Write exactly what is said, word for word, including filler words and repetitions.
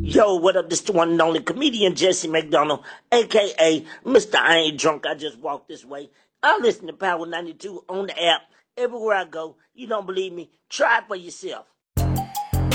Yo, what up? This the one and only comedian Jesse McDonald, aka Mister I Ain't Drunk, I Just Walk This Way. I listen to Power ninety-two on the app everywhere I go. You don't believe me? Try it for yourself.